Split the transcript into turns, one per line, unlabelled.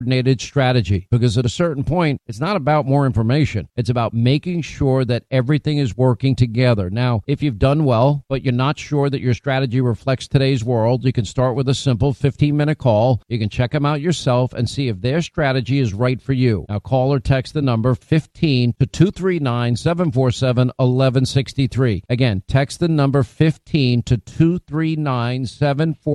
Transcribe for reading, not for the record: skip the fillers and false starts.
coordinated strategy, because at a certain point, it's not about more information. It's about making sure that everything is working together. Now, if you've done well, but you're not sure that your strategy reflects today's world, you can start with a simple 15-minute call. You can check them out yourself and see if their strategy is right for you. Now, call or text the number 15 to 239-747-1163. Again, text the number 15 to 239-747-1163.